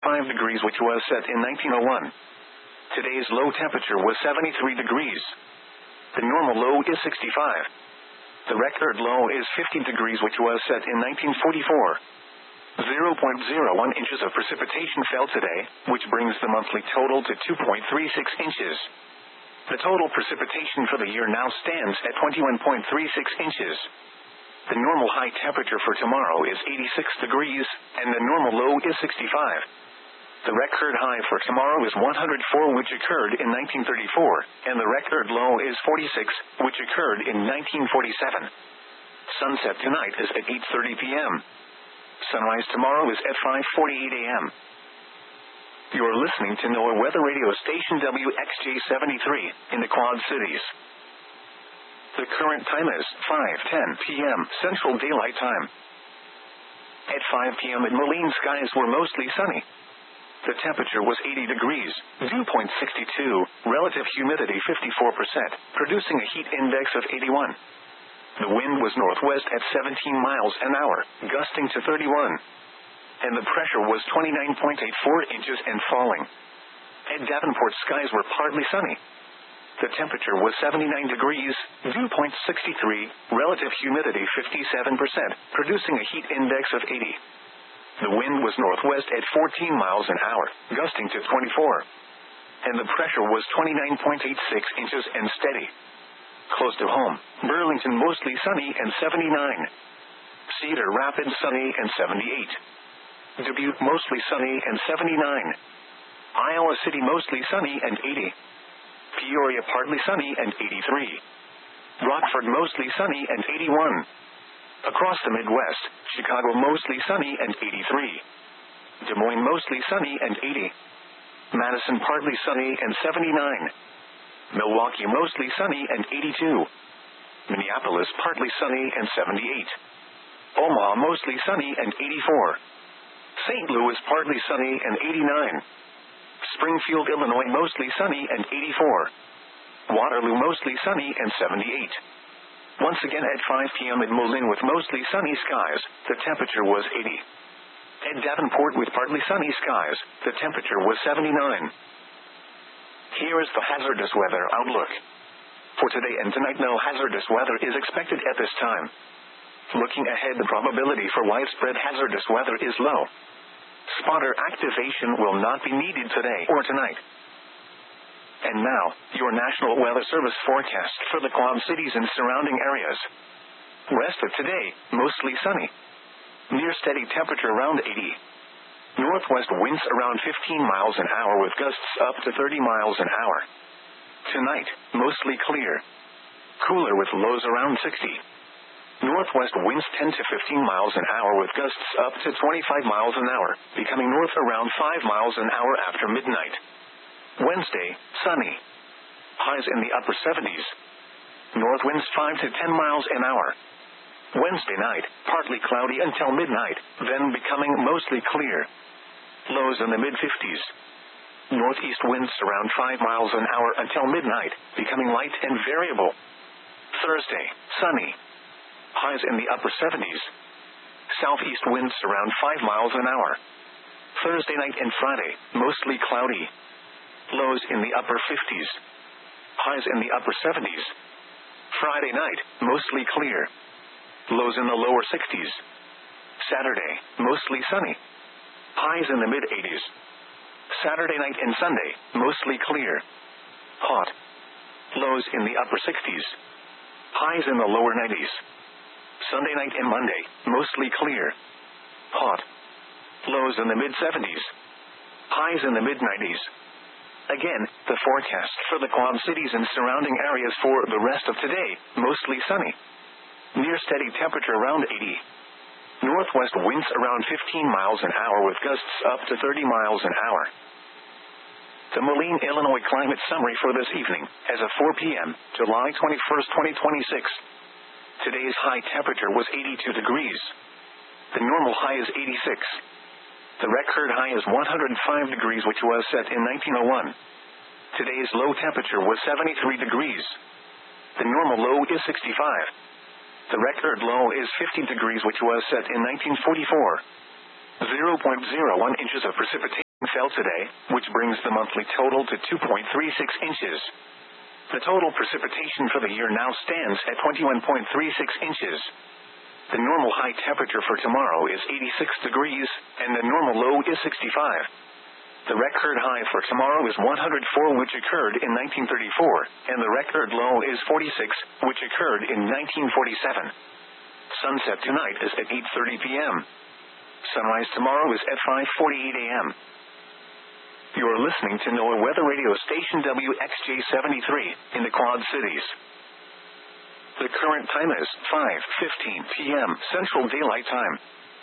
5 degrees, which was set in 1901. Today's low temperature was 73 degrees. The normal low is 65. The record low is 50 degrees, which was set in 1944. 0.01 inches of precipitation fell today, which brings the monthly total to 2.36 inches. The total precipitation for the year now stands at 21.36 inches. The normal high temperature for tomorrow is 86 degrees, and the normal low is 65. The record high for tomorrow is 104, which occurred in 1934, and the record low is 46, which occurred in 1947. Sunset tonight is at 8:30 p.m. Sunrise tomorrow is at 5:48 a.m. You're listening to NOAA Weather Radio Station WXJ73 in the Quad Cities. The current time is 5:10 p.m. Central Daylight Time. At 5 p.m. at Moline, skies were mostly sunny. The temperature was 80 degrees, dew point 62, relative humidity 54%, producing a heat index of 81. The wind was northwest at 17 miles an hour, gusting to 31. And the pressure was 29.84 inches and falling. At Davenport, skies were partly sunny. The temperature was 79 degrees, dew point 63, relative humidity 57%, producing a heat index of 80. The wind was northwest at 14 miles an hour, gusting to 24. And the pressure was 29.86 inches and steady. Close to home, Burlington mostly sunny and 79. Cedar Rapids sunny and 78. Dubuque mostly sunny and 79. Iowa City mostly sunny and 80. Peoria partly sunny and 83. Rockford mostly sunny and 81. Across the Midwest, Chicago mostly sunny and 83. Des Moines mostly sunny and 80. Madison partly sunny and 79. Milwaukee mostly sunny and 82. Minneapolis partly sunny and 78. Omaha mostly sunny and 84. St. Louis partly sunny and 89. Springfield, Illinois mostly sunny and 84. Waterloo mostly sunny and 78. Once again at 5 p.m. at Moline with mostly sunny skies, the temperature was 80. At Davenport with partly sunny skies, the temperature was 79. Here is the hazardous weather outlook. For today and tonight, no hazardous weather is expected at this time. Looking ahead, the probability for widespread hazardous weather is low. Spotter activation will not be needed today or tonight. And now, your National Weather Service forecast for the Quad Cities and surrounding areas. Rest of today, mostly sunny. Near steady temperature around 80. Northwest winds around 15 miles an hour with gusts up to 30 miles an hour. Tonight, mostly clear. Cooler with lows around 60. Northwest winds 10 to 15 miles an hour with gusts up to 25 miles an hour, becoming north around 5 miles an hour after midnight. Wednesday, sunny. Highs in the upper 70s. North winds 5 to 10 miles an hour. Wednesday night, partly cloudy until midnight, then becoming mostly clear. Lows in the mid-50s. Northeast winds around 5 miles an hour until midnight, becoming light and variable. Thursday, sunny. Highs in the upper 70s. Southeast winds around 5 miles an hour. Thursday night and Friday, mostly cloudy. Lows in the upper 50s. Highs in the upper 70s. Friday night, mostly clear. Lows in the lower 60s. Saturday, mostly sunny. Highs in the mid-80s. Saturday night and Sunday, mostly clear. Hot. Lows in the upper 60s. Highs in the lower 90s. Sunday night and Monday, mostly clear. Hot. Lows in the mid-70s. Highs in the mid-90s. Again, the forecast for the Quad Cities and surrounding areas for the rest of today, mostly sunny. Near steady temperature around 80. Northwest winds around 15 miles an hour with gusts up to 30 miles an hour. The Moline, Illinois climate summary for this evening, as of 4 p.m., July 21st, 2026. Today's high temperature was 82 degrees. The normal high is 86. The record high is 105 degrees, which was set in 1901. Today's low temperature was 73 degrees. The normal low is 65. The record low is 50 degrees, which was set in 1944. 0.01 inches of precipitation fell today, which brings the monthly total to 2.36 inches. The total precipitation for the year now stands at 21.36 inches. The normal high temperature for tomorrow is 86 degrees, and the normal low is 65. The record high for tomorrow is 104, which occurred in 1934, and the record low is 46, which occurred in 1947. Sunset tonight is at 8:30 p.m. Sunrise tomorrow is at 5:48 a.m. You are listening to NOAA Weather Radio Station WXJ-73 in the Quad Cities. The current time is 5:15 p.m. Central Daylight Time.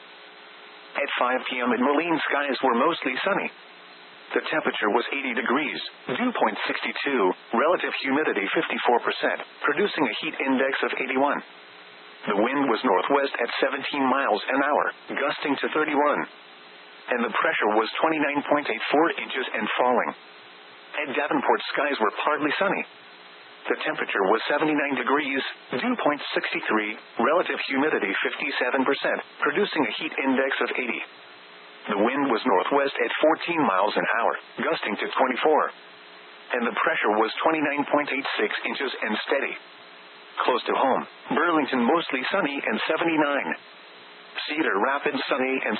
At 5 p.m. in Moline, skies were mostly sunny. The temperature was 80 degrees, dew point 62, relative humidity 54%, producing a heat index of 81. The wind was northwest at 17 miles an hour, gusting to 31. And the pressure was 29.84 inches and falling. At Davenport, skies were partly sunny. The temperature was 79 degrees, dew point 63, relative humidity 57%, producing a heat index of 80. The wind was northwest at 14 miles an hour, gusting to 24. And the pressure was 29.86 inches and steady. Close to home, Burlington mostly sunny and 79. Cedar Rapids sunny and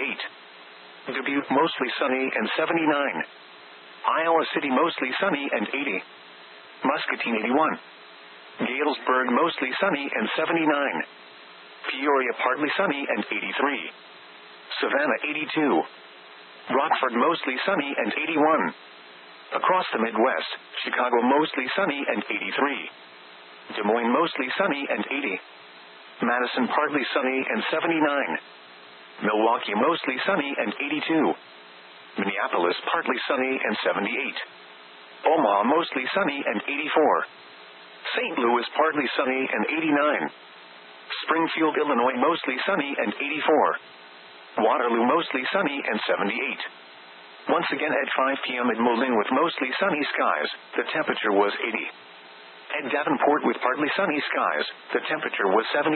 78. Dubuque mostly sunny and 79. Iowa City mostly sunny and 80. Muscatine 81. Galesburg mostly sunny and 79. Peoria partly sunny and 83. Savannah 82. Rockford mostly sunny and 81. Across the Midwest, Chicago mostly sunny and 83. Des Moines mostly sunny and 80. Madison partly sunny and 79. Milwaukee mostly sunny and 82. Minneapolis partly sunny and 78. Omaha mostly sunny and 84. St. Louis partly sunny and 89. Springfield, Illinois mostly sunny and 84. Waterloo mostly sunny and 78. Once again at 5 p.m. at Moline with mostly sunny skies, the temperature was 80. At Davenport with partly sunny skies, the temperature was 79.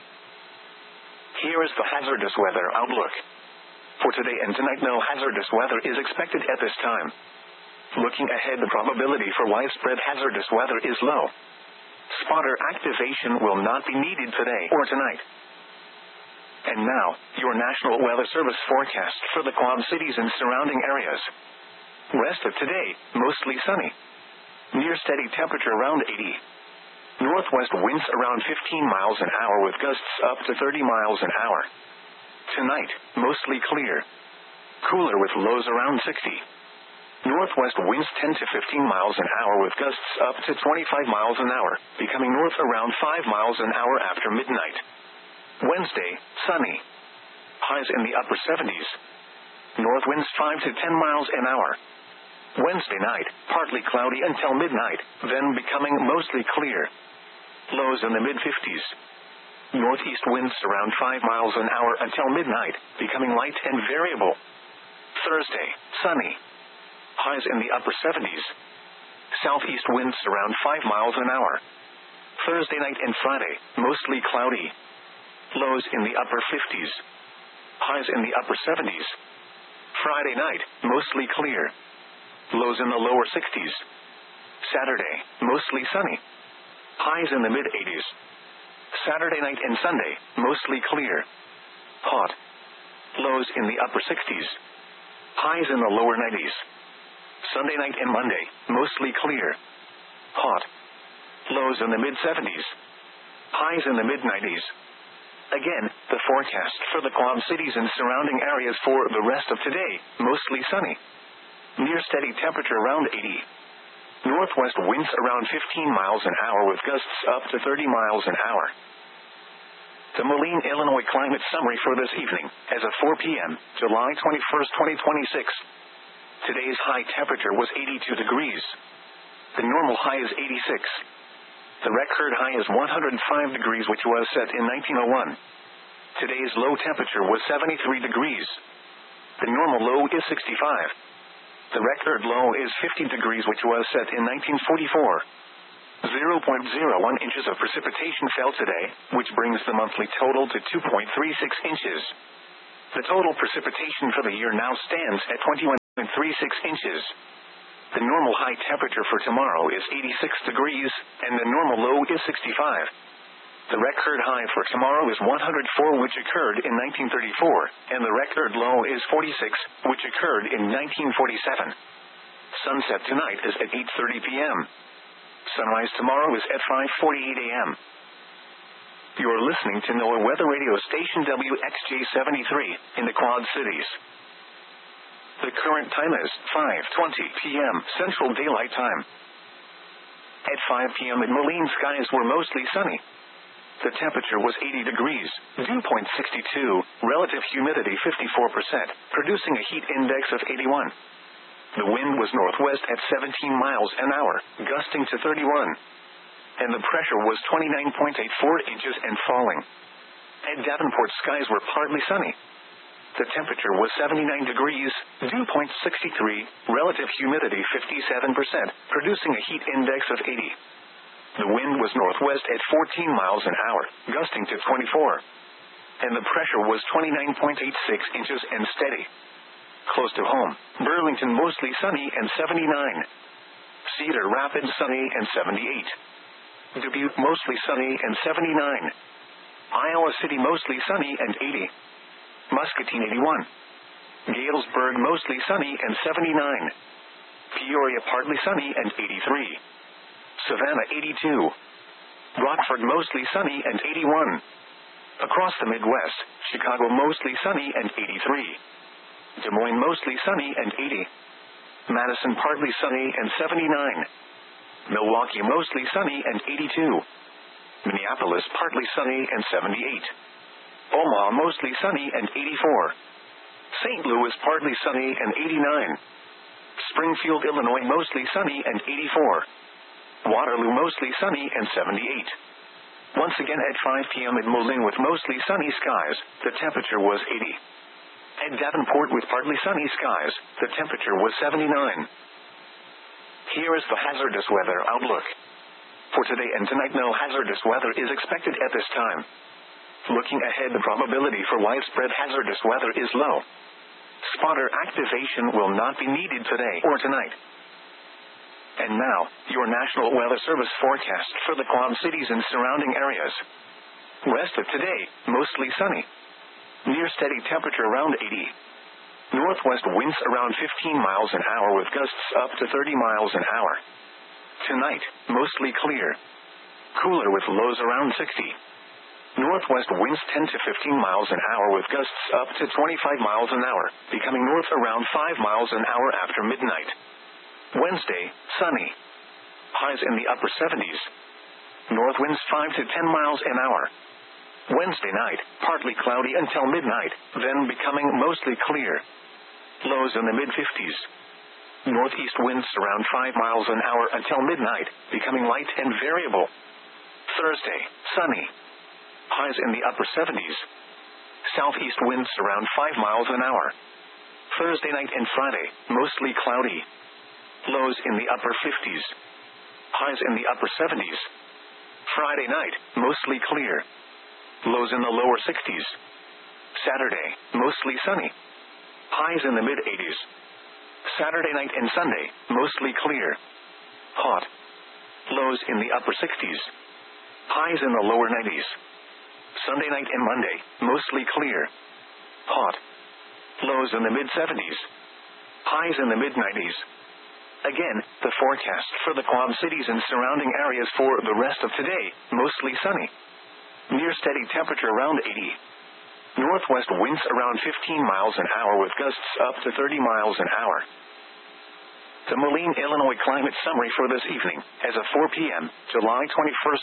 Here is the hazardous weather outlook. For today and tonight, no hazardous weather is expected at this time. Looking ahead, the probability for widespread hazardous weather is low. Spotter activation will not be needed today or tonight. And now, your National Weather Service forecast for the Quad Cities and surrounding areas. Rest of today, mostly sunny. Near steady temperature around 80. Northwest winds around 15 miles an hour with gusts up to 30 miles an hour. Tonight, mostly clear. Cooler with lows around 60. Northwest winds 10 to 15 miles an hour with gusts up to 25 miles an hour, becoming north around 5 miles an hour after midnight. Wednesday, sunny. Highs in the upper 70s. North winds 5 to 10 miles an hour. Wednesday night, partly cloudy until midnight, then becoming mostly clear. Lows in the mid-50s. Northeast winds around 5 miles an hour until midnight, becoming light and variable. Thursday, sunny. Highs in the upper 70s. Southeast winds around 5 miles an hour. Thursday night and Friday, mostly cloudy. Lows in the upper 50s. Highs in the upper 70s. Friday night, mostly clear. Lows in the lower 60s. Saturday, mostly sunny. Highs in the mid-80s. Saturday night and Sunday, mostly clear. Hot. Lows in the upper 60s. Highs in the lower 90s. Sunday night and Monday, mostly clear. Hot. Lows in the mid-70s. Highs in the mid-90s. Again, the forecast for the Quad Cities and surrounding areas for the rest of today, mostly sunny. Near steady temperature around 80. Northwest winds around 15 miles an hour with gusts up to 30 miles an hour. The Moline, Illinois climate summary for this evening, as of 4 p.m., July 21st, 2026. Today's high temperature was 82 degrees. The normal high is 86. The record high is 105 degrees, which was set in 1901. Today's low temperature was 73 degrees. The normal low is 65. The record low is 50 degrees, which was set in 1944. 0.01 inches of precipitation fell today, which brings the monthly total to 2.36 inches. The total precipitation for the year now stands at 21 inches. The normal high temperature for tomorrow is 86 degrees, and the normal low is 65. The record high for tomorrow is 104, which occurred in 1934, and the record low is 46, which occurred in 1947. Sunset tonight is at 8:30 p.m. Sunrise tomorrow is at 5:48 a.m. You're listening to NOAA Weather Radio Station WXJ73 in the Quad Cities. The current time is 5:20 p.m. Central Daylight Time. At 5 p.m. in Moline, skies were mostly sunny. The temperature was 80 degrees, dew point 62, relative humidity 54%, producing a heat index of 81. The wind was northwest at 17 miles an hour, gusting to 31. And the pressure was 29.84 inches and falling. At Davenport, skies were partly sunny. The temperature was 79 degrees, dew point 63, relative humidity 57%, producing a heat index of 80. The wind was northwest at 14 miles an hour, gusting to 24. And the pressure was 29.86 inches and steady. Close to home, Burlington mostly sunny and 79. Cedar Rapids sunny and 78. Dubuque mostly sunny and 79. Iowa City mostly sunny and 80. Muscatine 81. Galesburg mostly sunny and 79. Peoria partly sunny and 83. Savannah 82. Rockford mostly sunny and 81. Across the Midwest, Chicago mostly sunny and 83. Des Moines mostly sunny and 80. Madison partly sunny and 79. Milwaukee mostly sunny and 82. Minneapolis partly sunny and 78. Omaha mostly sunny and 84. St. Louis partly sunny and 89. Springfield, Illinois mostly sunny and 84. Waterloo mostly sunny and 78. Once again at 5 p.m. in Moline with mostly sunny skies, the temperature was 80. At Davenport with partly sunny skies, the temperature was 79. Here is the hazardous weather outlook. For today and tonight, no hazardous weather is expected at this time. Looking ahead, the probability for widespread hazardous weather is low. Spotter activation will not be needed today or tonight. And now, your National Weather Service forecast for the Quad Cities and surrounding areas. West of today, mostly sunny. Near steady temperature around 80. Northwest winds around 15 miles an hour with gusts up to 30 miles an hour. Tonight, mostly clear. Cooler with lows around 60. Northwest winds 10 to 15 miles an hour with gusts up to 25 miles an hour, becoming north around 5 miles an hour after midnight. Wednesday, sunny. Highs in the upper 70s. North winds 5 to 10 miles an hour. Wednesday night, partly cloudy until midnight, then becoming mostly clear. Lows in the mid-50s. Northeast winds around 5 miles an hour until midnight, becoming light and variable. Thursday, sunny. Highs in the upper 70s. Southeast winds around 5 miles an hour. Thursday night and Friday, mostly cloudy. Lows in the upper 50s. Highs in the upper 70s. Friday night, mostly clear. Lows in the lower 60s. Saturday, mostly sunny. Highs in the mid-80s. Saturday night and Sunday, mostly clear. Hot. Lows in the upper 60s. Highs in the lower 90s. Sunday night and Monday, mostly clear. Hot. Lows in the mid-70s. Highs in the mid-90s. Again, the forecast for the Quad Cities and surrounding areas for the rest of today, mostly sunny. Near steady temperature around 80. Northwest winds around 15 miles an hour with gusts up to 30 miles an hour. The Moline, Illinois climate summary for this evening, as of 4 p.m., July 21st,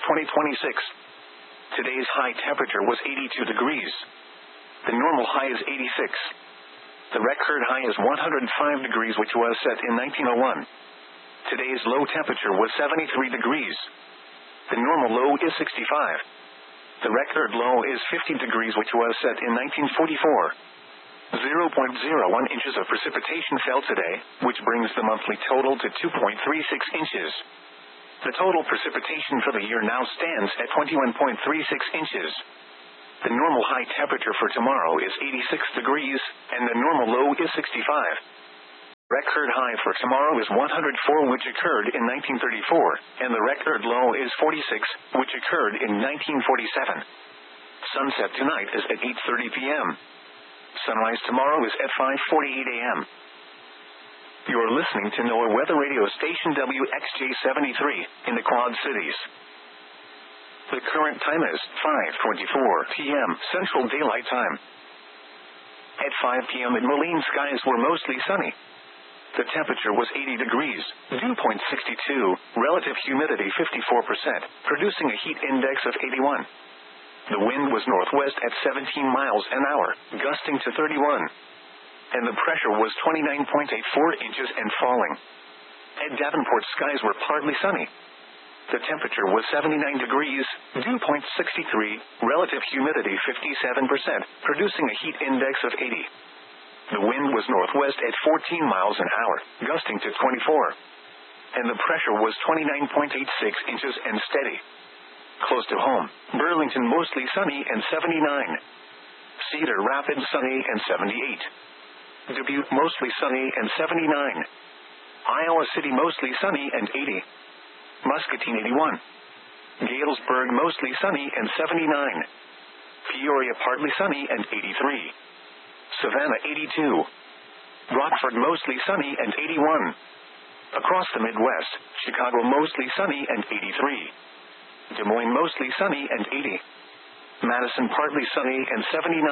2026. Today's high temperature was 82 degrees. The normal high is 86. The record high is 105 degrees, which was set in 1901. Today's low temperature was 73 degrees. The normal low is 65. The record low is 50 degrees, which was set in 1944. 0.01 inches of precipitation fell today, which brings the monthly total to 2.36 inches. The total precipitation for the year now stands at 21.36 inches. The normal high temperature for tomorrow is 86 degrees, and the normal low is 65. record high for tomorrow is 104, which occurred in 1934, and the record low is 46, which occurred in 1947. Sunset tonight is at 8:30 p.m. Sunrise tomorrow is at 5:48 a.m. You're listening to NOAA Weather Radio Station WXJ-73 in the Quad Cities. The current time is 5:24 p.m. Central Daylight Time. At 5 p.m. in Moline, skies were mostly sunny. The temperature was 80 degrees, dew point 62, relative humidity 54%, producing a heat index of 81. The wind was northwest at 17 miles an hour, gusting to 31. And the pressure was 29.84 inches and falling. At Davenport, skies were partly sunny. The temperature was 79 degrees, dew point 63, relative humidity 57%, producing a heat index of 80. The wind was northwest at 14 miles an hour, gusting to 24. And the pressure was 29.86 inches and steady. Close to home, Burlington mostly sunny and 79. Cedar Rapids sunny and 78. Dubuque mostly sunny and 79. Iowa City mostly sunny and 80. Muscatine 81. Galesburg mostly sunny and 79. Peoria partly sunny and 83. Savannah 82. Rockford mostly sunny and 81. Across the Midwest, Chicago mostly sunny and 83. Des Moines mostly sunny and 80. Madison partly sunny and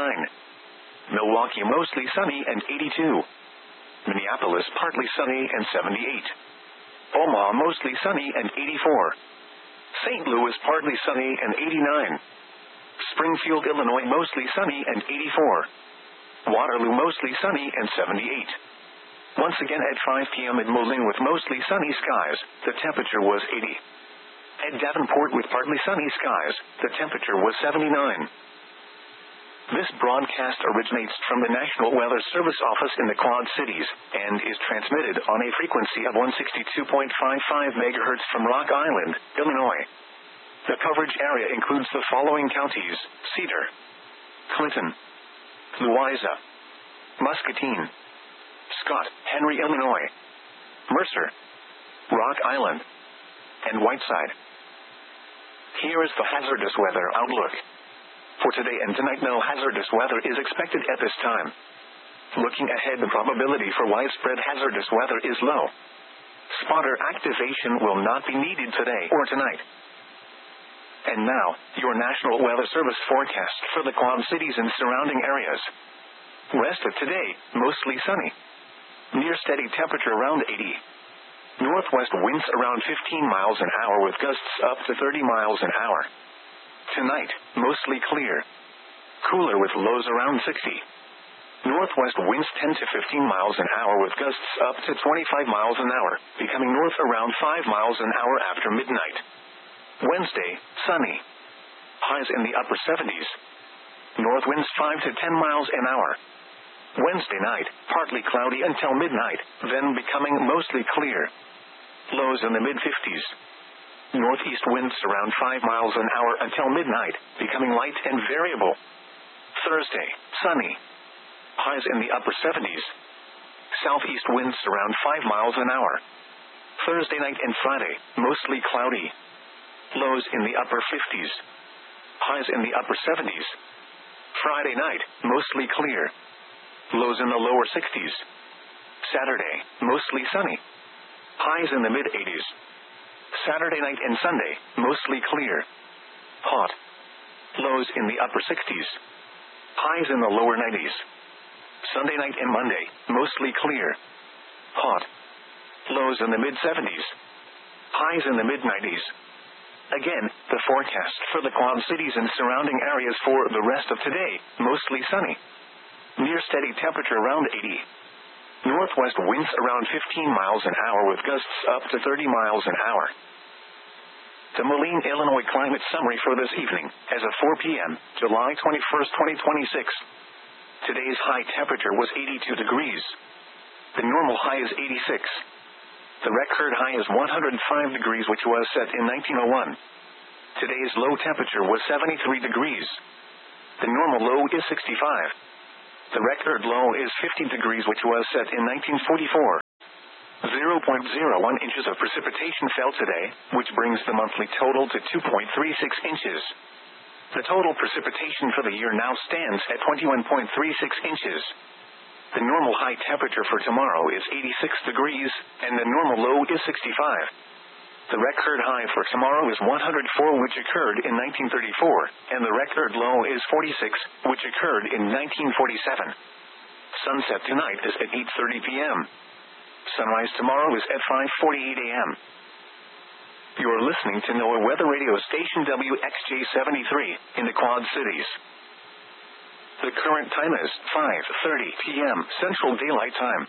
79. Milwaukee mostly sunny and 82. Minneapolis partly sunny and 78. Omaha mostly sunny and 84. St. Louis partly sunny and 89. Springfield, Illinois mostly sunny and 84. Waterloo mostly sunny and 78. Once again at 5 p.m. in Moline with mostly sunny skies, the temperature was 80. At Davenport with partly sunny skies, the temperature was 79. This broadcast originates from the National Weather Service office in the Quad Cities, and is transmitted on a frequency of 162.55 MHz from Rock Island, Illinois. The coverage area includes the following counties: Cedar, Clinton, Louisa, Muscatine, Scott, Henry, Illinois, Mercer, Rock Island, and Whiteside. Here is the hazardous weather outlook. For today and tonight, no hazardous weather is expected at this time. Looking ahead, the probability for widespread hazardous weather is low. Spotter activation will not be needed today or tonight. And now, your National Weather Service forecast for the Quad Cities and surrounding areas. West of today, mostly sunny. Near steady temperature around 80. Northwest winds around 15 miles an hour with gusts up to 30 miles an hour. Tonight, mostly clear. Cooler with lows around 60. Northwest winds 10 to 15 miles an hour with gusts up to 25 miles an hour, becoming north around 5 miles an hour after midnight. Wednesday, sunny. Highs in the upper 70s. North winds 5 to 10 miles an hour. Wednesday night, partly cloudy until midnight, then becoming mostly clear. Lows in the mid-50s. Northeast winds around 5 miles an hour until midnight, becoming light and variable. Thursday, sunny. Highs in the upper 70s. Southeast winds around 5 miles an hour. Thursday night and Friday, mostly cloudy. Lows in the upper 50s. Highs in the upper 70s. Friday night, mostly clear. Lows in the lower 60s. Saturday, mostly sunny. Highs in the mid-80s. Saturday night and Sunday, mostly clear. Hot. Lows in the upper 60s. Highs in the lower 90s. Sunday night and Monday, mostly clear. Hot. Lows in the mid-70s. Highs in the mid-90s. Again, the forecast for the Quad Cities and surrounding areas for the rest of today, mostly sunny. Near steady temperature around 80. Northwest winds around 15 miles an hour with gusts up to 30 miles an hour. The Moline, Illinois climate summary for this evening, as of 4 p.m., July 21st, 2026. Today's high temperature was 82 degrees. The normal high is 86. The record high is 105 degrees, which was set in 1901. Today's low temperature was 73 degrees. The normal low is 65. The record low is 50 degrees, which was set in 1944. 0.01 inches of precipitation fell today, which brings the monthly total to 2.36 inches. The total precipitation for the year now stands at 21.36 inches. The normal high temperature for tomorrow is 86 degrees, and the normal low is 65. The record high for tomorrow is 104, which occurred in 1934, and the record low is 46, which occurred in 1947. Sunset tonight is at 8:30 p.m. Sunrise tomorrow is at 5:48 a.m. You are listening to NOAA Weather Radio Station WXJ73 in the Quad Cities. The current time is 5:30 p.m. Central Daylight Time.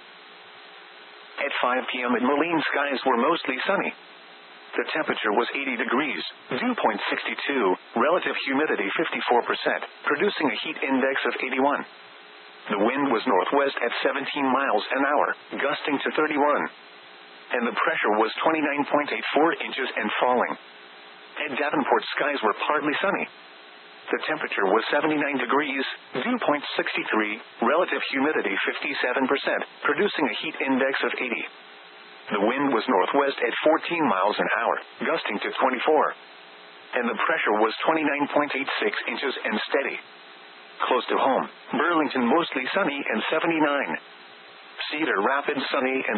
At 5 p.m. in Moline, skies were mostly sunny. The temperature was 80 degrees, dew point 62, relative humidity 54%, producing a heat index of 81. The wind was northwest at 17 miles an hour, gusting to 31. And the pressure was 29.84 inches and falling. At Davenport, skies were partly sunny. The temperature was 79 degrees, dew point 63, relative humidity 57%, producing a heat index of 80. The wind was northwest at 14 miles an hour, gusting to 24. And the pressure was 29.86 inches and steady. Close to home, Burlington mostly sunny and 79. Cedar Rapids sunny and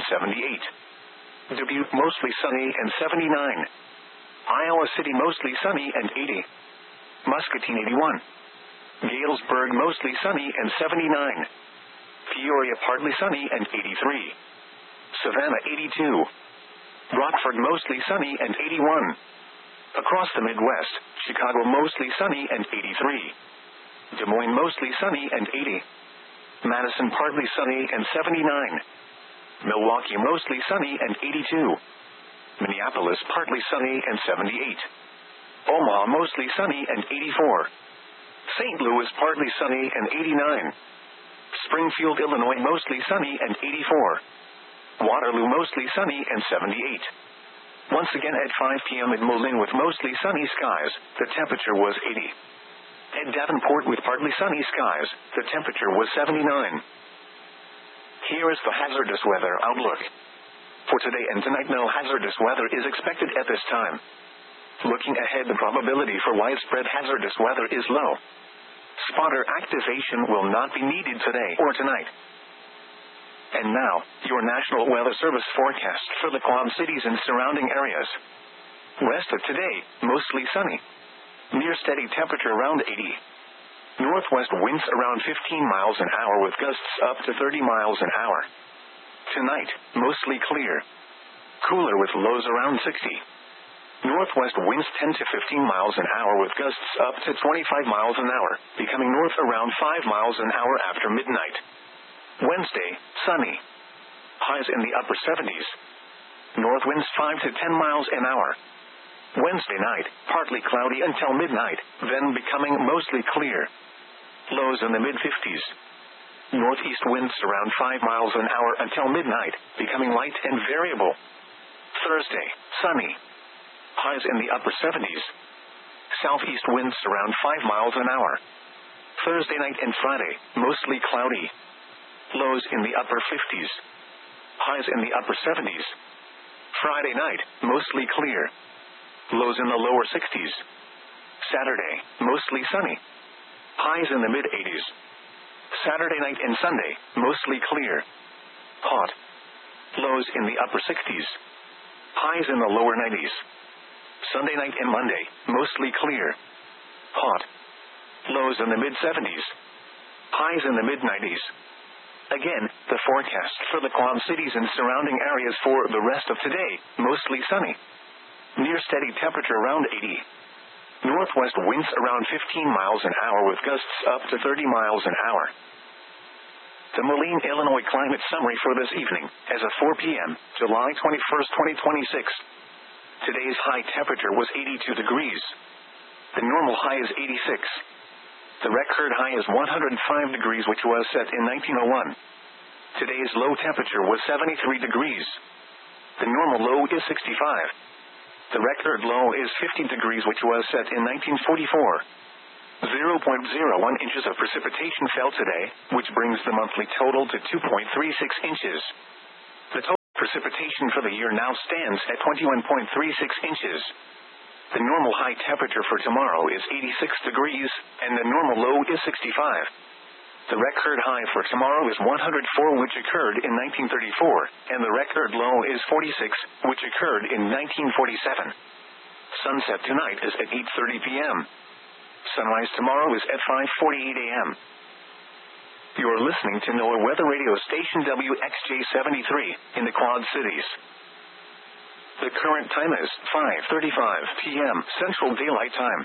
78. Dubuque mostly sunny and 79. Iowa City mostly sunny and 80. Muscatine 81. Galesburg mostly sunny and 79. Peoria partly sunny and 83. Savannah 82. Rockford mostly sunny and 81. Across the Midwest, Chicago mostly sunny and 83. Des Moines mostly sunny and 80. Madison partly sunny and 79. Milwaukee mostly sunny and 82. Minneapolis partly sunny and 78. Omaha mostly sunny and 84. St. Louis partly sunny and 89. Springfield, Illinois mostly sunny and 84. Waterloo mostly sunny and 78. Once again at 5 p.m. in Moline with mostly sunny skies, the temperature was 80. At Davenport with partly sunny skies, the temperature was 79. Here is the hazardous weather outlook. For today and tonight, no hazardous weather is expected at this time. Looking ahead, the probability for widespread hazardous weather is low. Spotter activation will not be needed today or tonight. And now, your National Weather Service forecast for the Quad Cities and surrounding areas. Rest of today, mostly sunny. Near steady temperature around 80. Northwest winds around 15 miles an hour with gusts up to 30 miles an hour. Tonight, mostly clear. Cooler with lows around 60. Northwest winds 10 to 15 miles an hour with gusts up to 25 miles an hour, becoming north around 5 miles an hour after midnight. Wednesday, sunny. Highs in the upper 70s. North winds 5 to 10 miles an hour. Wednesday night, partly cloudy until midnight, then becoming mostly clear. Lows in the mid-50s. Northeast winds around 5 miles an hour until midnight, becoming light and variable. Thursday, sunny. Highs in the upper 70s. Southeast winds around 5 miles an hour. Thursday night and Friday, mostly cloudy. Lows in the upper 50s. Highs in the upper 70s. Friday night, mostly clear. Lows in the lower 60s. Saturday, mostly sunny. Highs in the mid-80s. Saturday night and Sunday, mostly clear. Hot. Lows in the upper 60s. Highs in the lower 90s. Sunday night and Monday, mostly clear. Hot. Lows in the mid-70s. Highs in the mid-90s. Again, the forecast for the Quad Cities and surrounding areas for the rest of today, mostly sunny. Near steady temperature around 80. Northwest winds around 15 miles an hour with gusts up to 30 miles an hour. The Moline, Illinois climate summary for this evening, as of 4 p.m., July 21st, 2026. Today's high temperature was 82 degrees. The normal high is 86. The record high is 105 degrees, which was set in 1901. Today's low temperature was 73 degrees. The normal low is 65. The record low is 50 degrees, which was set in 1944. 0.01 inches of precipitation fell today, which brings the monthly total to 2.36 inches. The total precipitation precipitation for the year now stands at 21.36 inches. The normal high temperature for tomorrow is 86 degrees, and the normal low is 65. The record high for tomorrow is 104, which occurred in 1934, and the record low is 46, which occurred in 1947. Sunset tonight is at 8:30 p.m. Sunrise tomorrow is at 5:48 a.m. You're listening to NOAA Weather Radio Station WXJ73 in the Quad Cities. The current time is 5:35 p.m. Central Daylight Time.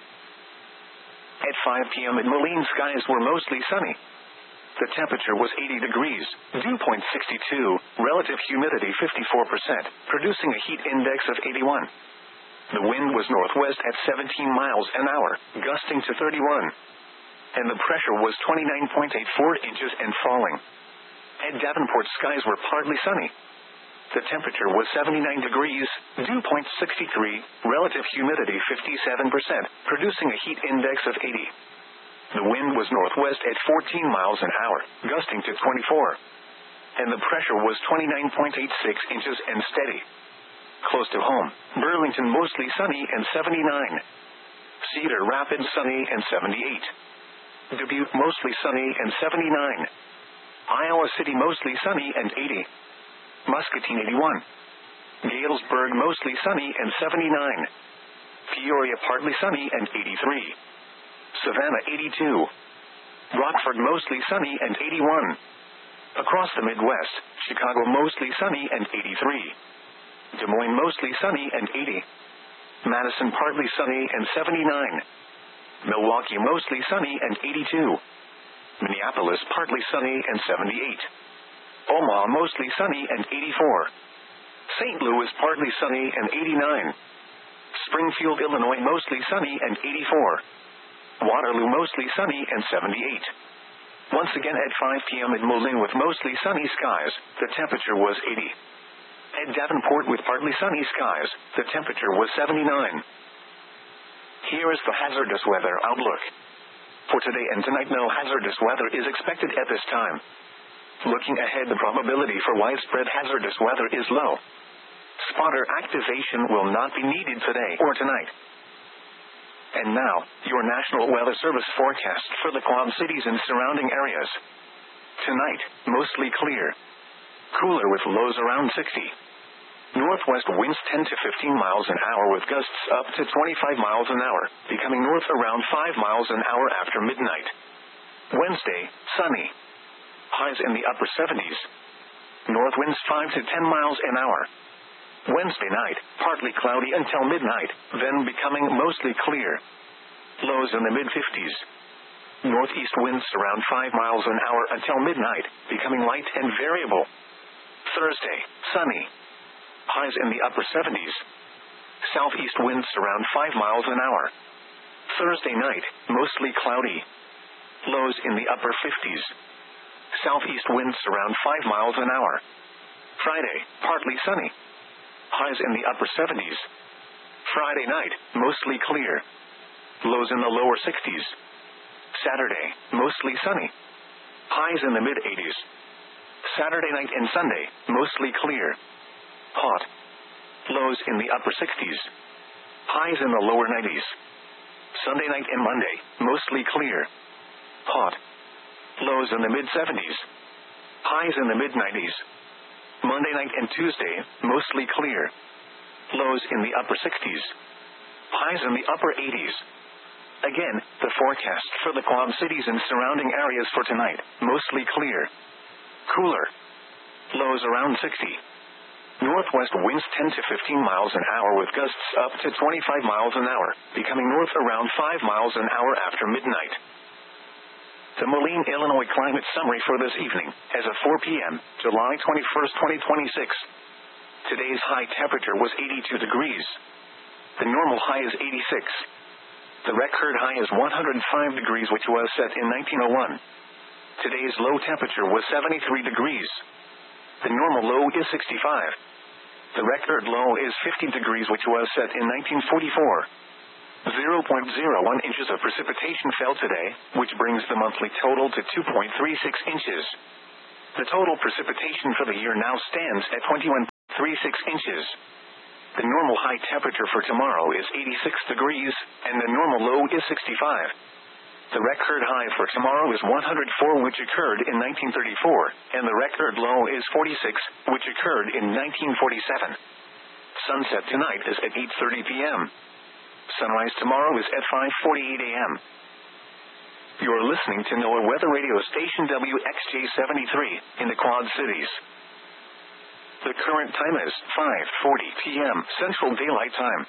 At 5 p.m. in Moline, skies were mostly sunny. The temperature was 80 degrees, dew point 62, relative humidity 54%, producing a heat index of 81. The wind was northwest at 17 miles an hour, gusting to 31. And the pressure was 29.84 inches and falling. At Davenport, skies were partly sunny. The temperature was 79 degrees, dew point 63, relative humidity 57%, producing a heat index of 80. The wind was northwest at 14 miles an hour, gusting to 24. And the pressure was 29.86 inches and steady. Close to home, Burlington mostly sunny and 79. Cedar Rapids sunny and 78. Dubuque mostly sunny and 79. Iowa City mostly sunny and 80. Muscatine 81. Galesburg mostly sunny and 79. Peoria partly sunny and 83. Savannah 82. Rockford mostly sunny and 81. Across the Midwest, Chicago mostly sunny and 83. Des Moines mostly sunny and 80. Madison partly sunny and 79. Milwaukee mostly sunny and 82. Minneapolis partly sunny and 78. Omaha mostly sunny and 84. St. Louis partly sunny and 89. Springfield, Illinois mostly sunny and 84. Waterloo mostly sunny and 78. Once again at 5 p.m. in Moline with mostly sunny skies, the temperature was 80. At Davenport with partly sunny skies, the temperature was 79. Here is the hazardous weather outlook. For today and tonight, no hazardous weather is expected at this time. Looking ahead, the probability for widespread hazardous weather is low. Spotter activation will not be needed today or tonight. And now, your National Weather Service forecast for the Quad Cities and surrounding areas. Tonight, mostly clear. Cooler with lows around 60. Northwest winds 10 to 15 miles an hour with gusts up to 25 miles an hour, becoming north around 5 miles an hour after midnight. Wednesday, sunny. Highs in the upper 70s. North winds 5 to 10 miles an hour. Wednesday night, partly cloudy until midnight, then becoming mostly clear. Lows in the mid-50s. Northeast winds around 5 miles an hour until midnight, becoming light and variable. Thursday, sunny. Highs in the upper 70s. Southeast winds around 5 miles an hour. Thursday night, mostly cloudy. Lows in the upper 50s. Southeast winds around 5 miles an hour. Friday, partly sunny. Highs in the upper 70s. Friday night, mostly clear. Lows in the lower 60s. Saturday, mostly sunny. Highs in the mid-80s. Saturday night and Sunday, mostly clear. Hot. Lows in the upper 60s. Highs in the lower 90s. Sunday night and Monday, mostly clear. Hot. Lows in the mid-70s. Highs in the mid-90s. Monday night and Tuesday, mostly clear. Lows in the upper 60s. Highs in the upper 80s. Again, the forecast for the Quad Cities and surrounding areas for tonight, mostly clear. Cooler. Lows around 60. Northwest winds 10 to 15 miles an hour with gusts up to 25 miles an hour, becoming north around 5 miles an hour after midnight. The Moline, Illinois climate summary for this evening, as of 4 p.m., July 21st, 2026. Today's high temperature was 82 degrees. The normal high is 86. The record high is 105 degrees, which was set in 1901. Today's low temperature was 73 degrees. The normal low is 65. The record low is 50 degrees, which was set in 1944. 0.01 inches of precipitation fell today, which brings the monthly total to 2.36 inches. The total precipitation for the year now stands at 21.36 inches. The normal high temperature for tomorrow is 86 degrees, and the normal low is 65. The record high for tomorrow is 104, which occurred in 1934, and the record low is 46, which occurred in 1947. Sunset tonight is at 8:30 p.m. Sunrise tomorrow is at 5:48 a.m. You're listening to NOAA Weather Radio Station WXJ73 in the Quad Cities. The current time is 5:40 p.m. Central Daylight Time.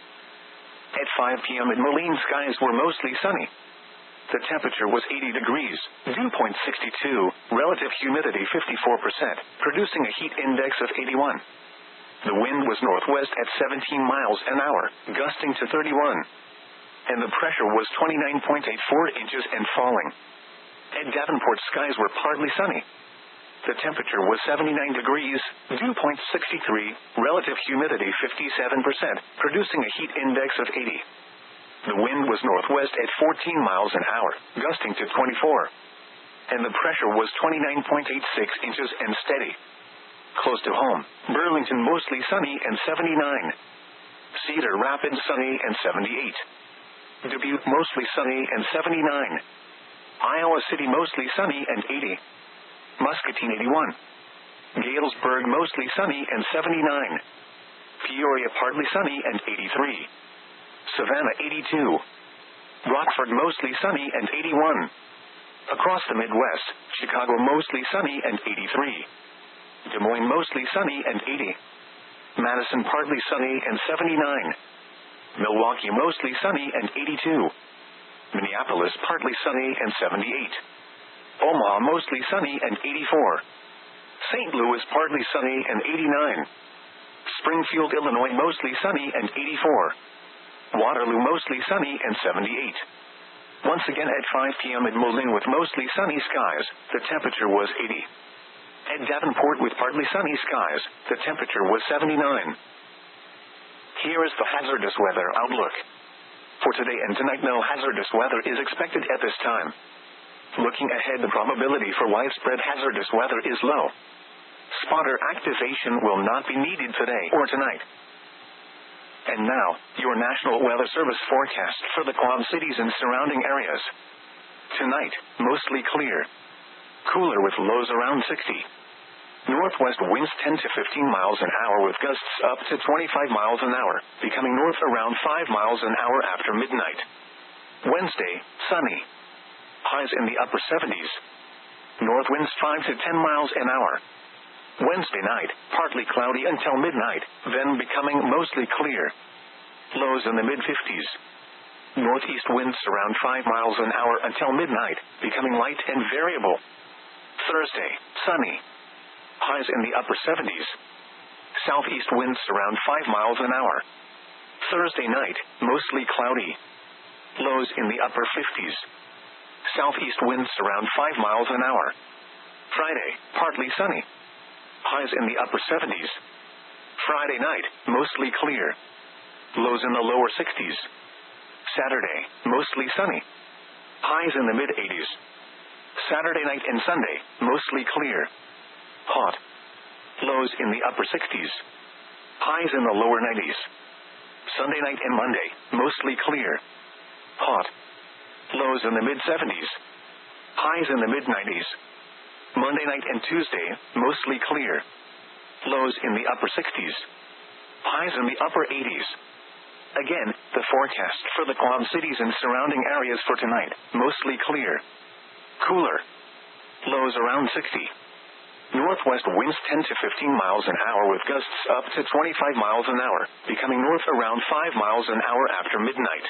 At 5 p.m. in Moline, skies were mostly sunny. The temperature was 80 degrees, dew point 62, relative humidity 54%, producing a heat index of 81. The wind was northwest at 17 miles an hour, gusting to 31. And the pressure was 29.84 inches and falling. At Davenport, skies were partly sunny. The temperature was 79 degrees, dew point 63, relative humidity 57%, producing a heat index of 80. The wind was northwest at 14 miles an hour, gusting to 24. And the pressure was 29.86 inches and steady. Close to home, Burlington mostly sunny and 79. Cedar Rapids sunny and 78. Dubuque mostly sunny and 79. Iowa City mostly sunny and 80. Muscatine 81. Galesburg mostly sunny and 79. Peoria partly sunny and 83. Savannah 82. Rockford mostly sunny and 81. Across the Midwest, Chicago mostly sunny and 83. Des Moines mostly sunny and 80. Madison partly sunny and 79. Milwaukee mostly sunny and 82. Minneapolis partly sunny and 78. Omaha mostly sunny and 84. St. Louis partly sunny and 89. Springfield, Illinois mostly sunny and 84. Waterloo mostly sunny and 78. Once again at 5 p.m. in Moline with mostly sunny skies, the temperature was 80. At Davenport with partly sunny skies, the temperature was 79. Here is the hazardous weather outlook. For today and tonight, no hazardous weather is expected at this time. Looking ahead, the probability for widespread hazardous weather is low. Spotter activation will not be needed today or tonight. And now, your National Weather Service forecast for the Quad Cities and surrounding areas. Tonight, mostly clear. Cooler with lows around 60. Northwest winds 10 to 15 miles an hour with gusts up to 25 miles an hour, becoming north around 5 miles an hour after midnight. Wednesday, sunny. Highs in the upper 70s. North winds 5 to 10 miles an hour. Wednesday night, partly cloudy until midnight, then becoming mostly clear. Lows in the mid-50s. Northeast winds around 5 miles an hour until midnight, becoming light and variable. Thursday, sunny. Highs in the upper 70s. Southeast winds around 5 miles an hour. Thursday night, mostly cloudy. Lows in the upper 50s. Southeast winds around 5 miles an hour. Friday, partly sunny. Highs in the upper 70s. Friday night, mostly clear. Lows in the lower 60s. Saturday, mostly sunny. Highs in the mid-80s. Saturday night and Sunday, mostly clear. Hot. Lows in the upper 60s. Highs in the lower 90s. Sunday night and Monday, mostly clear. Hot. Lows in the mid-70s. Highs in the mid-90s. Monday night and Tuesday, mostly clear. Lows in the upper 60s. Highs in the upper 80s. Again, the forecast for the Quad Cities and surrounding areas for tonight, mostly clear. Cooler. Lows around 60. Northwest winds 10 to 15 miles an hour with gusts up to 25 miles an hour, becoming north around 5 miles an hour after midnight.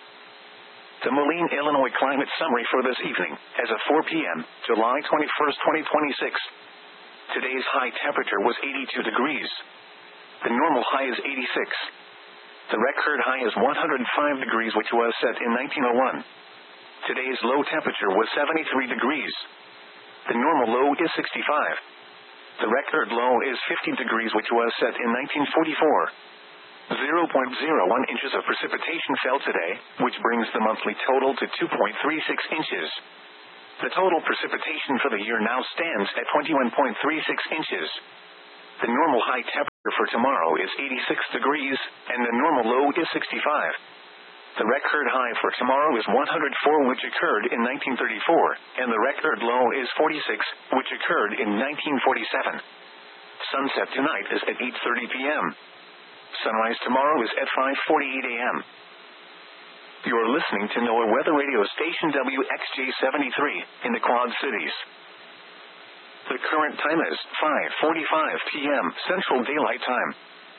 The Moline, Illinois climate summary for this evening, as of 4 p.m., July 21st, 2026. Today's high temperature was 82 degrees. The normal high is 86. The record high is 105 degrees, which was set in 1901. Today's low temperature was 73 degrees. The normal low is 65. The record low is 50 degrees, which was set in 1944. 0.01 inches of precipitation fell today, which brings the monthly total to 2.36 inches. The total precipitation for the year now stands at 21.36 inches. The normal high temperature for tomorrow is 86 degrees, and the normal low is 65. The record high for tomorrow is 104, which occurred in 1934, and the record low is 46, which occurred in 1947. Sunset tonight is at 8:30 p.m. Sunrise tomorrow is at 5:48 a.m. You're listening to NOAA Weather Radio Station WXJ-73 in the Quad Cities. The current time is 5:45 p.m. Central Daylight Time.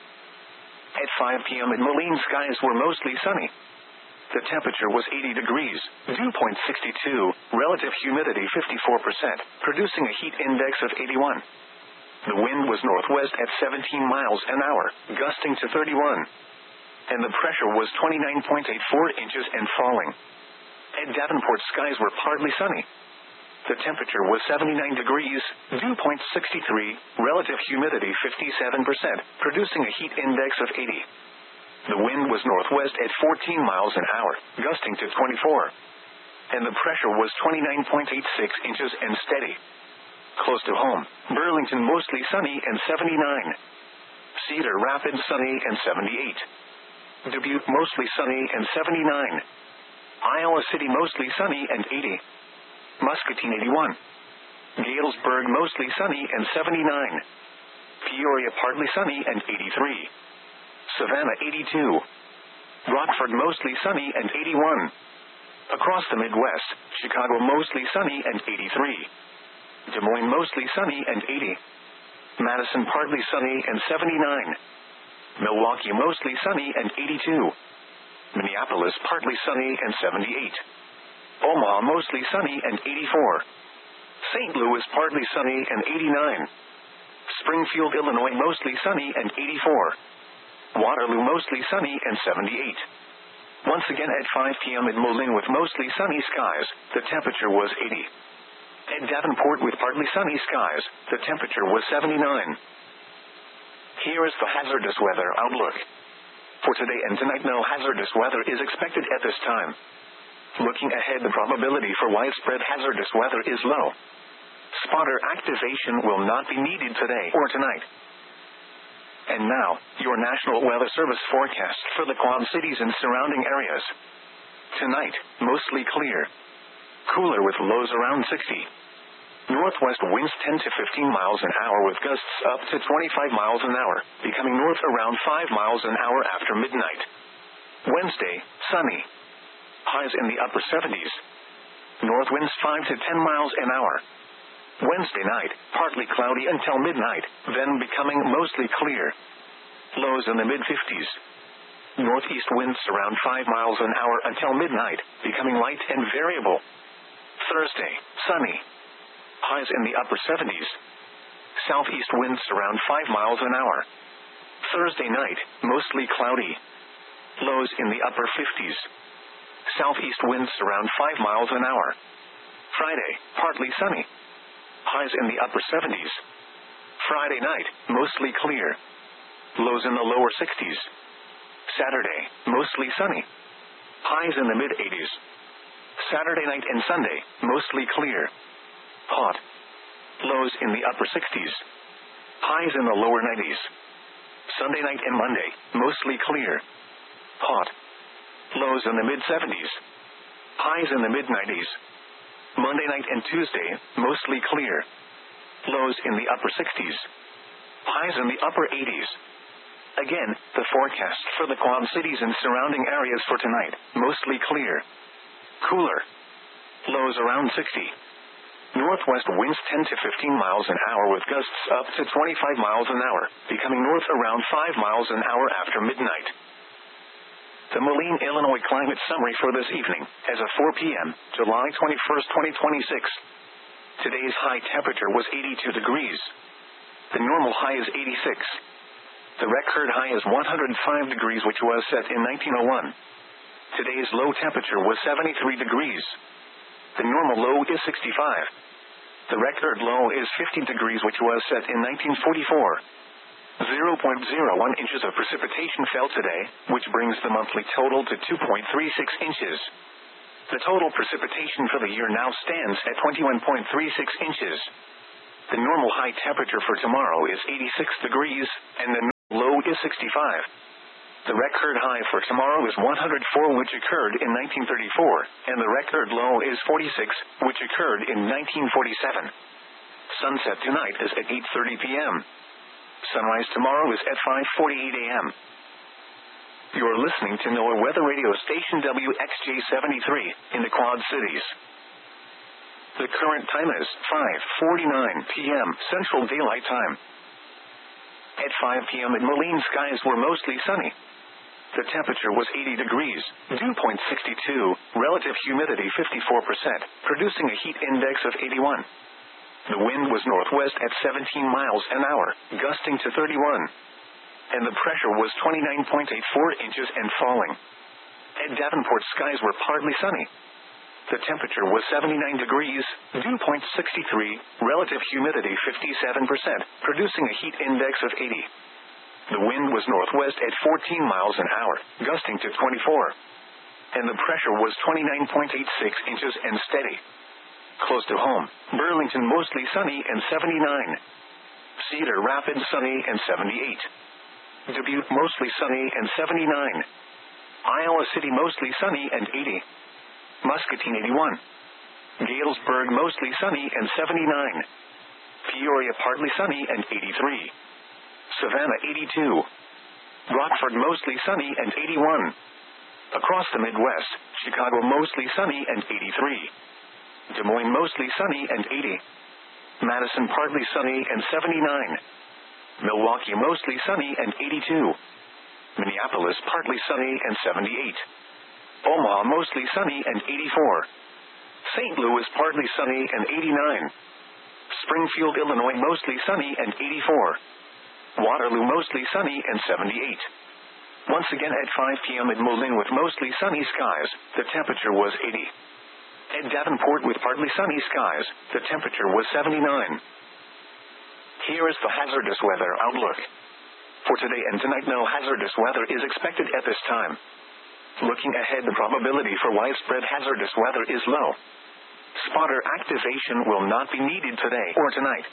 At 5 p.m. in Moline, skies were mostly sunny. The temperature was 80 degrees, dew point 62, relative humidity 54%, producing a heat index of 81. The wind was northwest at 17 miles an hour, gusting to 31. And the pressure was 29.84 inches and falling. At Davenport, skies were partly sunny. The temperature was 79 degrees, dew point 63, relative humidity 57%, producing a heat index of 80. The wind was northwest at 14 miles an hour, gusting to 24. And the pressure was 29.86 inches and steady. Close to home, Burlington mostly sunny and 79. Cedar Rapids sunny and 78. Dubuque mostly sunny and 79. Iowa City mostly sunny and 80. Muscatine 81. Galesburg mostly sunny and 79. Peoria partly sunny and 83. Savannah 82. Rockford mostly sunny and 81. Across the Midwest, Chicago mostly sunny and 83. Des Moines mostly sunny and 80. Madison partly sunny and 79. Milwaukee mostly sunny and 82. Minneapolis partly sunny and 78. Omaha mostly sunny and 84. St. Louis partly sunny and 89. Springfield, Illinois mostly sunny and 84. Waterloo mostly sunny and 78. Once again at 5 p.m. in Moline with mostly sunny skies, the temperature was 80. At Davenport with partly sunny skies, the temperature was 79. Here is the hazardous weather outlook. For today and tonight, no hazardous weather is expected at this time. Looking ahead, the probability for widespread hazardous weather is low. Spotter activation will not be needed today or tonight. And now, your National Weather Service forecast for the Quad Cities and surrounding areas. Tonight, mostly clear. Cooler with lows around 60. Northwest winds 10 to 15 miles an hour with gusts up to 25 miles an hour, becoming north around 5 miles an hour after midnight. Wednesday, sunny. Highs in the upper 70s. North winds 5 to 10 miles an hour. Wednesday night, partly cloudy until midnight, then becoming mostly clear. Lows in the mid-50s. Northeast winds around 5 miles an hour until midnight, becoming light and variable. Thursday, sunny. Highs in the upper 70s. Southeast winds around 5 miles an hour. Thursday night, mostly cloudy. Lows in the upper 50s. Southeast winds around 5 miles an hour. Friday, partly sunny. Highs in the upper 70s. Friday night, mostly clear. Lows in the lower 60s. Saturday, mostly sunny. Highs in the mid-80s. Saturday night and Sunday, mostly clear. Hot. Lows in the upper 60s. Highs in the lower 90s. Sunday night and Monday, mostly clear. Hot. Lows in the mid-70s. Highs in the mid-90s. Monday night and Tuesday, mostly clear. Lows in the upper 60s. Highs in the upper 80s. Again, the forecast for the Quad Cities and surrounding areas for tonight, mostly clear. Cooler. Lows around 60. Northwest winds 10 to 15 miles an hour with gusts up to 25 miles an hour, becoming north around 5 miles an hour after midnight. The Moline, Illinois climate summary for this evening, as of 4 p.m., July 21st, 2026. Today's high temperature was 82 degrees. The normal high is 86. The record high is 105 degrees, which was set in 1901. Today's low temperature was 73 degrees. The normal low is 65. The record low is 50 degrees, which was set in 1944. 0.01 inches of precipitation fell today, which brings the monthly total to 2.36 inches. The total precipitation for the year now stands at 21.36 inches. The normal high temperature for tomorrow is 86 degrees, and the is 65. The record high for tomorrow is 104, which occurred in 1934, and the record low is 46, which occurred in 1947. Sunset tonight is at 8:30 p.m. Sunrise tomorrow is at 5:48 a.m. You're listening to NOAA Weather Radio Station WXJ-73 in the Quad Cities. The current time is 5:49 p.m. Central Daylight Time. At 5 p.m. in Moline, skies were mostly sunny. The temperature was 80 degrees, dew point 62, relative humidity 54%, producing a heat index of 81. The wind was northwest at 17 miles an hour, gusting to 31. And the pressure was 29.84 inches and falling. At Davenport, skies were partly sunny. The temperature was 79 degrees, dew point 63, relative humidity 57%, producing a heat index of 80. The wind was northwest at 14 miles an hour, gusting to 24. And the pressure was 29.86 inches and steady. Close to home, Burlington mostly sunny and 79. Cedar Rapids sunny and 78. Dubuque mostly sunny and 79. Iowa City mostly sunny and 80. Muscatine 81. Galesburg mostly sunny and 79. Peoria partly sunny and 83. Savannah 82. Rockford mostly sunny and 81. Across the Midwest, Chicago mostly sunny and 83. Des Moines mostly sunny and 80. Madison partly sunny and 79. Milwaukee mostly sunny and 82. Minneapolis partly sunny and 78. Omaha mostly sunny and 84. St. Louis partly sunny and 89. Springfield, Illinois mostly sunny and 84. Waterloo mostly sunny and 78. Once again at 5 p.m. at Moline with mostly sunny skies, the temperature was 80. At Davenport with partly sunny skies, the temperature was 79. Here is the hazardous weather outlook. For today and tonight, no hazardous weather is expected at this time. Looking ahead, the probability for widespread hazardous weather is low. Spotter activation will not be needed today or tonight.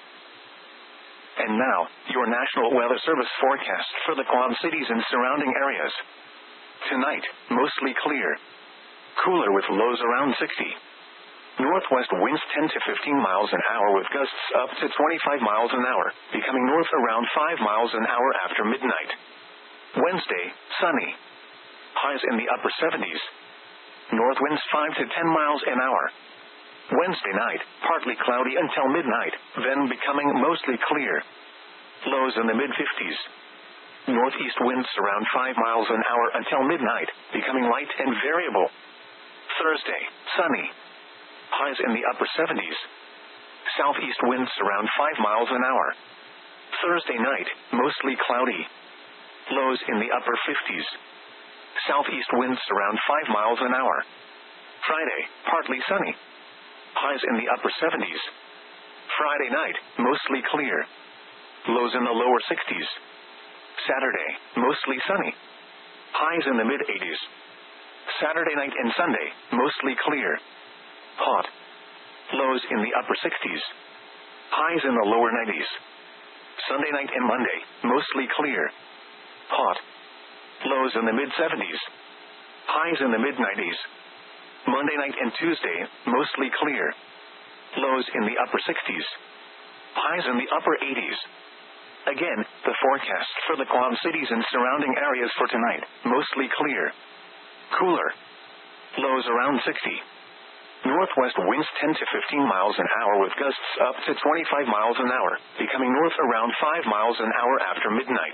And now, your National Weather Service forecast for the Quad Cities and surrounding areas. Tonight, mostly clear. Cooler with lows around 60. Northwest winds 10 to 15 miles an hour with gusts up to 25 miles an hour, becoming north around 5 miles an hour after midnight. Wednesday, sunny. Highs in the upper 70s. North winds 5 to 10 miles an hour. Wednesday night, partly cloudy until midnight, then becoming mostly clear. Lows in the mid-50s. Northeast winds around 5 miles an hour until midnight, becoming light and variable. Thursday, sunny. Highs in the upper 70s. Southeast winds around 5 miles an hour. Thursday night, mostly cloudy. Lows in the upper 50s. Southeast winds around 5 miles an hour. Friday, partly sunny. Highs in the upper 70s. Friday night, mostly clear. Lows in the lower 60s. Saturday, mostly sunny. Highs in the mid-80s. Saturday night and Sunday, mostly clear. Hot. Lows in the upper 60s. Highs in the lower 90s. Sunday night and Monday, mostly clear. Hot. Lows in the mid-70s. Highs in the mid-90s. Monday night and Tuesday, mostly clear. Lows in the upper 60s. Highs in the upper 80s. Again, the forecast for the Quad Cities and surrounding areas for tonight, mostly clear. Cooler. Lows around 60. Northwest winds 10 to 15 miles an hour with gusts up to 25 miles an hour, becoming north around 5 miles an hour after midnight.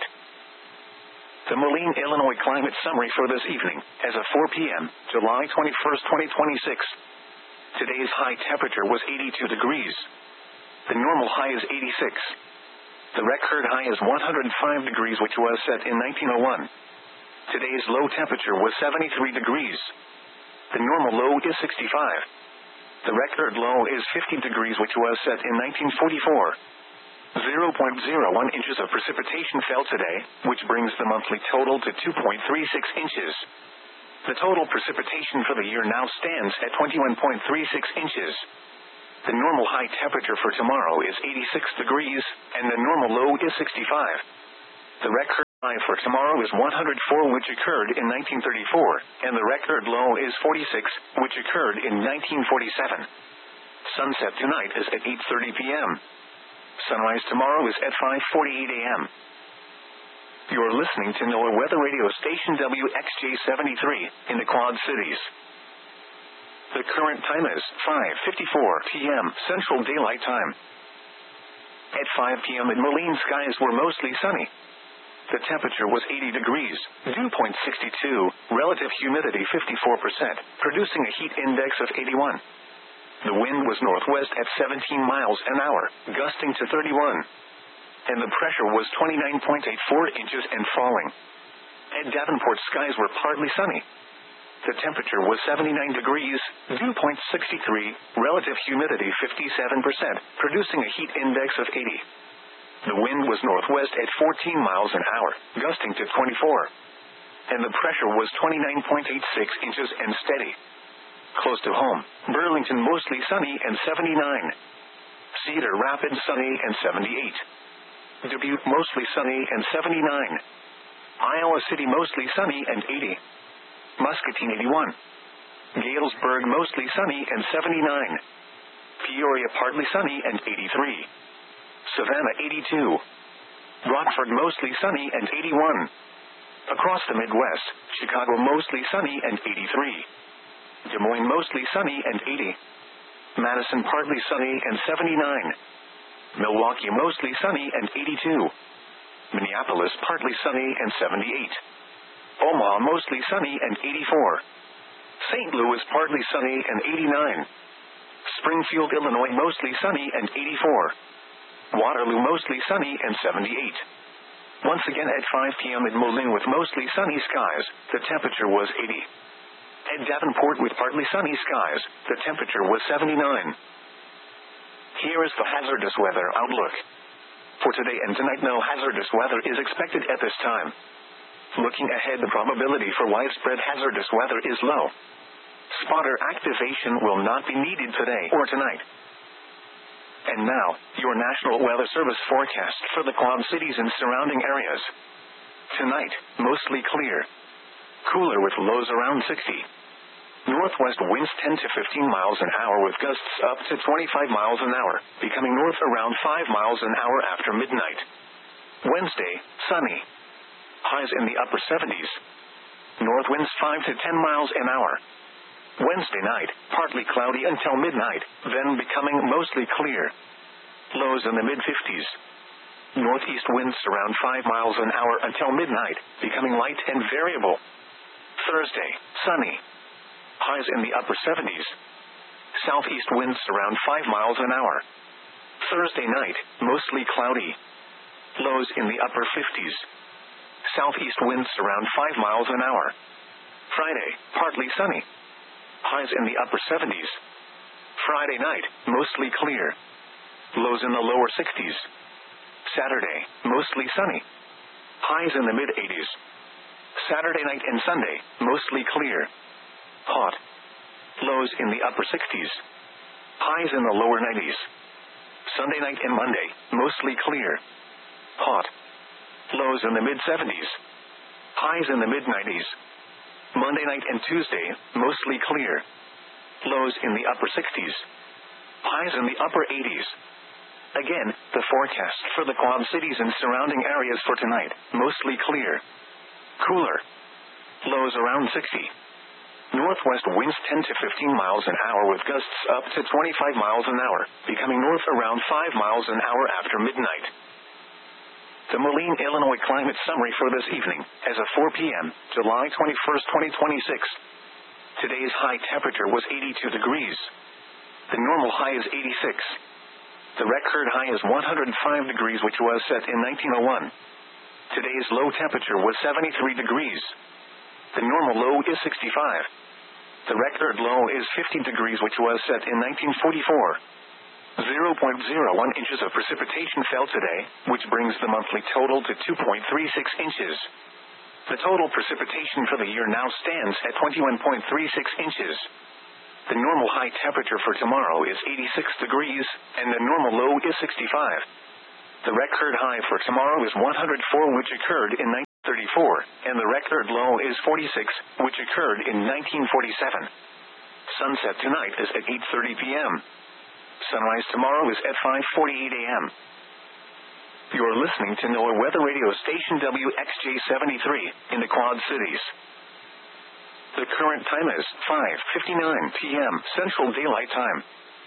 The Moline, Illinois climate summary for this evening, as of 4 p.m., July 21st, 2026. Today's high temperature was 82 degrees. The normal high is 86. The record high is 105 degrees, which was set in 1901. Today's low temperature was 73 degrees. The normal low is 65. The record low is 50 degrees, which was set in 1944. 0.01 inches of precipitation fell today, which brings the monthly total to 2.36 inches. The total precipitation for the year now stands at 21.36 inches. The normal high temperature for tomorrow is 86 degrees, and the normal low is 65. The record high for tomorrow is 104, which occurred in 1934, and the record low is 46, which occurred in 1947. Sunset tonight is at 8:30 p.m. Sunrise tomorrow is at 5:48 a.m. You're listening to NOAA Weather Radio Station WXJ73 in the Quad Cities. The current time is 5:54 p.m. Central Daylight Time. At 5 p.m. in Moline, skies were mostly sunny. The temperature was 80 degrees, dew point 62, relative humidity 54%, producing a heat index of 81. The wind was northwest at 17 miles an hour, gusting to 31. And the pressure was 29.84 inches and falling. At Davenport, skies were partly sunny. The temperature was 79 degrees, dew point 63, relative humidity 57%, producing a heat index of 80. The wind was northwest at 14 miles an hour, gusting to 24. And the pressure was 29.86 inches and steady. Close to home, Burlington mostly sunny and 79. Cedar Rapids sunny and 78. Dubuque mostly sunny and 79. Iowa City mostly sunny and 80. Muscatine 81. Galesburg mostly sunny and 79. Peoria partly sunny and 83. Savannah 82. Rockford mostly sunny and 81. Across the Midwest, Chicago mostly sunny and 83. Des Moines mostly sunny and 80. Madison partly sunny and 79. Milwaukee mostly sunny and 82. Minneapolis partly sunny and 78. Omaha mostly sunny and 84. St. Louis partly sunny and 89. Springfield, Illinois mostly sunny and 84. Waterloo mostly sunny and 78. Once again at 5 p.m. in Moline with mostly sunny skies, the temperature was 80. At Davenport with partly sunny skies, the temperature was 79. Here is the hazardous weather outlook. For today and tonight, no hazardous weather is expected at this time. Looking ahead, the probability for widespread hazardous weather is low. Spotter activation will not be needed today or tonight. And now, your National Weather Service forecast for the Quad Cities and surrounding areas. Tonight, mostly clear. Cooler with lows around 60. Northwest winds 10 to 15 miles an hour with gusts up to 25 miles an hour, becoming north around 5 miles an hour after midnight. Wednesday, sunny. Highs in the upper 70s. North winds 5 to 10 miles an hour. Wednesday night, partly cloudy until midnight, then becoming mostly clear. Lows in the mid-50s. Northeast winds around 5 miles an hour until midnight, becoming light and variable. Thursday, sunny. Highs in the upper 70s. Southeast winds around 5 miles an hour. Thursday night, mostly cloudy. Lows in the upper 50s. Southeast winds around 5 miles an hour. Friday, partly sunny. Highs in the upper 70s. Friday night, mostly clear. Lows in the lower 60s. Saturday, mostly sunny. Highs in the mid-80s. Saturday night and Sunday, mostly clear. Hot. Lows in the upper 60s. Highs in the lower 90s. Sunday night and Monday, mostly clear. Hot. Lows in the mid-70s. Highs in the mid-90s. Monday night and Tuesday, mostly clear. Lows in the upper 60s. Highs in the upper 80s. Again, the forecast for the Quad Cities and surrounding areas for tonight, mostly clear. Cooler. Lows around 60. Northwest winds 10 to 15 miles an hour with gusts up to 25 miles an hour, becoming north around 5 miles an hour after midnight. The Moline, Illinois climate summary for this evening, as of 4 p.m., July 21st, 2026. Today's high temperature was 82 degrees. The normal high is 86. The record high is 105 degrees, which was set in 1901. Today's low temperature was 73 degrees. The normal low is 65. The record low is 50 degrees, which was set in 1944. 0.01 inches of precipitation fell today, which brings the monthly total to 2.36 inches. The total precipitation for the year now stands at 21.36 inches. The normal high temperature for tomorrow is 86 degrees, and the normal low is 65. The record high for tomorrow is 104, which occurred in and the record low is 46, which occurred in 1947. Sunset tonight is at 8:30 p.m. Sunrise tomorrow is at 5:48 a.m. You're listening to NOAA Weather Radio Station WXJ73 in the Quad Cities. The current time is 5:59 p.m. Central Daylight Time.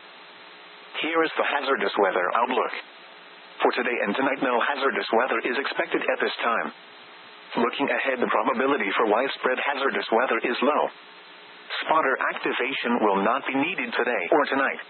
Here is the hazardous weather outlook. For today and tonight, no hazardous weather is expected at this time. Looking ahead, the probability for widespread hazardous weather is low. Spotter activation will not be needed today or tonight.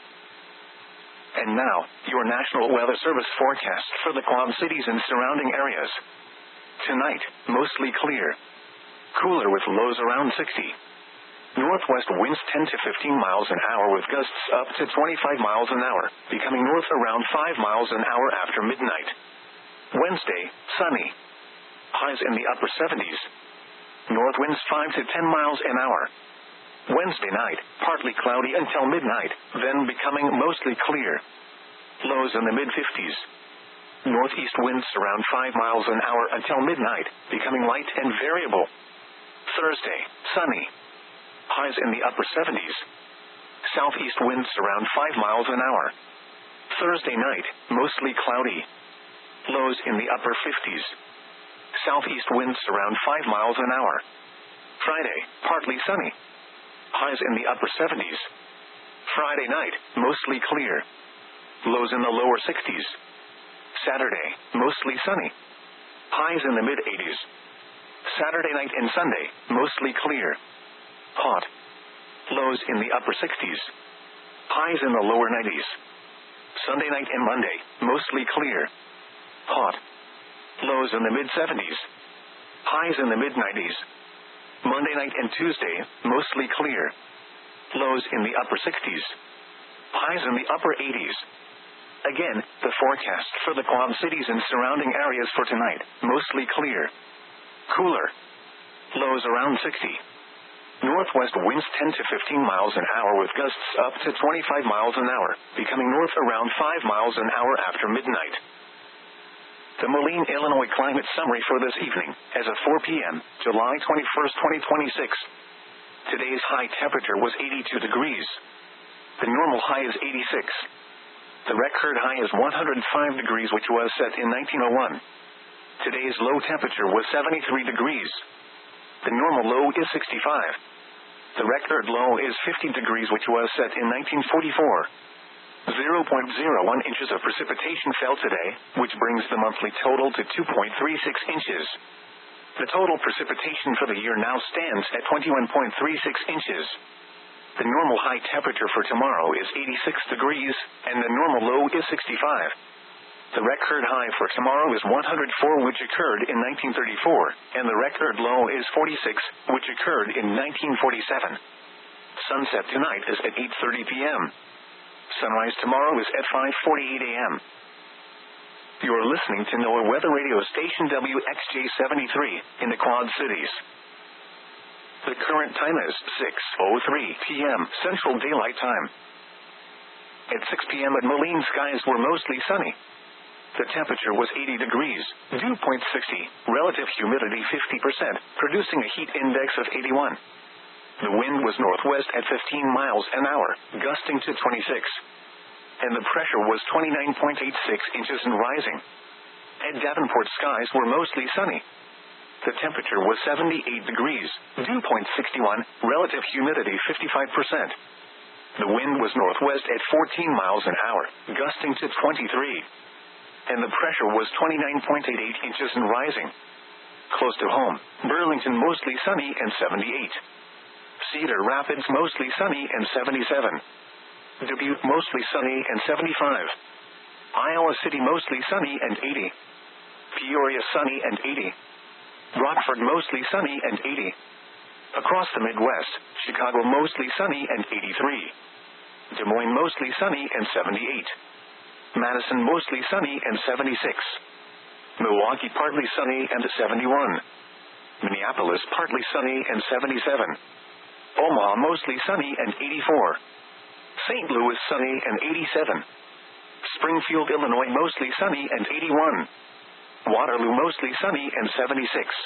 And now, your National Weather Service forecast for the Quad Cities and surrounding areas. Tonight, mostly clear. Cooler with lows around 60. Northwest winds 10 to 15 miles an hour with gusts up to 25 miles an hour, becoming north around 5 miles an hour after midnight. Wednesday, sunny. Highs in the upper 70s. North winds 5 to 10 miles an hour. Wednesday night, partly cloudy until midnight, then becoming mostly clear. Lows in the mid-50s. Northeast winds around 5 miles an hour until midnight, becoming light and variable. Thursday, sunny. Highs in the upper 70s. Southeast winds around 5 miles an hour. Thursday night, mostly cloudy. Lows in the upper 50s. Southeast winds around 5 miles an hour. Friday, partly sunny. Highs in the upper 70s. Friday night, mostly clear. Lows in the lower 60s. Saturday, mostly sunny. Highs in the mid-80s. Saturday night and Sunday, mostly clear. Hot. Lows in the upper 60s. Highs in the lower 90s. Sunday night and Monday, mostly clear. Hot. Lows in the mid-70s. Highs in the mid-90s. Monday night and Tuesday, mostly clear. Lows in the upper 60s. Highs in the upper 80s. Again, the forecast for the Quad Cities and surrounding areas for tonight, mostly clear. Cooler. Lows around 60. Northwest winds 10 to 15 miles an hour with gusts up to 25 miles an hour, becoming north around 5 miles an hour after midnight. The Moline, Illinois climate summary for this evening, as of 4 p.m., July 21st, 2026. Today's high temperature was 82 degrees. The normal high is 86. The record high is 105 degrees, which was set in 1901. Today's low temperature was 73 degrees. The normal low is 65. The record low is 50 degrees, which was set in 1944. 0.01 inches of precipitation fell today, which brings the monthly total to 2.36 inches. The total precipitation for the year now stands at 21.36 inches. The normal high temperature for tomorrow is 86 degrees, and the normal low is 65. The record high for tomorrow is 104, which occurred in 1934, and the record low is 46, which occurred in 1947. Sunset tonight is at 8:30 p.m. Sunrise tomorrow is at 5:48 a.m. You are listening to NOAA Weather Radio Station WXJ73 in the Quad Cities. The current time is 6:03 p.m. Central Daylight Time. At 6 p.m. at Moline, skies were mostly sunny. The temperature was 80 degrees, dew point 60, relative humidity 50%, producing a heat index of 81. The wind was northwest at 15 miles an hour, gusting to 26. And the pressure was 29.86 inches and rising. At Davenport, skies were mostly sunny. The temperature was 78 degrees, dew point 61, relative humidity 55%. The wind was northwest at 14 miles an hour, gusting to 23. And the pressure was 29.88 inches and rising. Close to home, Burlington mostly sunny and 78. Cedar Rapids mostly sunny and 77. Dubuque mostly sunny and 75. Iowa City mostly sunny and 80. Peoria sunny and 80. Rockford mostly sunny and 80. Across the Midwest, Chicago mostly sunny and 83. Des Moines mostly sunny and 78. Madison mostly sunny and 76. Milwaukee partly sunny and 71. Minneapolis partly sunny and 77. Omaha mostly sunny and 84. St. Louis sunny and 87. Springfield, Illinois mostly sunny and 81. Waterloo mostly sunny and 76.